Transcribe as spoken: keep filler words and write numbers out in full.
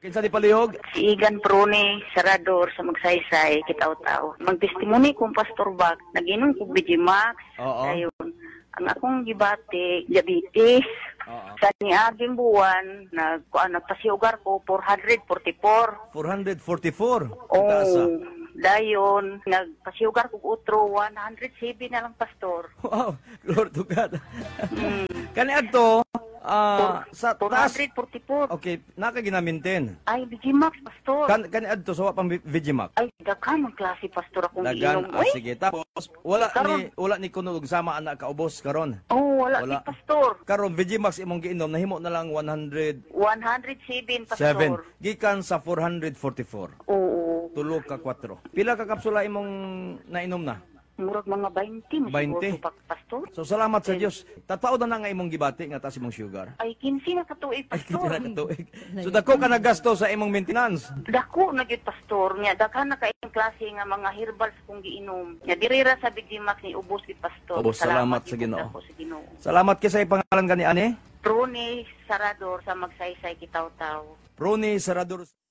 Kinsa di palihog? Si Igan Prone, Sarador sa Magsaysay, Kitaw-Taw. Magtestimony kong Pastor Bak, nag-inom ko Vigimax. Oo. Ayun. Ang akong gibati, diabetes. Oo. Sa niaging buwan, nag, uh, nagpasiugar ko, four forty-four. four forty-four. Oh, Itaasa. dayon, nagpasiugar ko utro, one oh seven na lang, Pastor. Wow, Lord to God. Mm. Kani adto ah sa taas. four forty-four. Okay, nakaginamintin. Ay, Vigimax, Pastor. Kan kani adto sa wa pang Vigimax. Ay, daghan ang klase, Pastor, akong Dagan, iinom. ah, Uy, sige. Tapos wala Karon. ni wala ni kuno og sama anak ka ubos karon. oh, wala, Wala. si Pastor. Karon Vigimax imong giinom nahimo na lang one hundred one oh seven, Pastor. seven gikan sa four forty-four. Oo. Tulo ka kwatro. Pila ka kapsula imong nainom na? Murag mga twenty, mas twenty. siguro pa, Pastor. So salamat sa Dios. Tatao na na nga imong gibati nga taas imong sugar. Ay, fifteen na katuig, Ay, Pastor. kita na katuig. So dako ka nagasto sa imong maintenance. Dako na gyud, Pastor. Nya daghan na kaayong klase nga mga herbals kung giinom. Nya dirira sa Vigimax ni ubos gid, Pastor. Ubos, salamat sa gyud Ginoo. dako sa Ginoo. Salamat kay sa pangalan kani ani. Prone Sarador sa Magsaysay, Kitaw-Taw. Prone Sarador.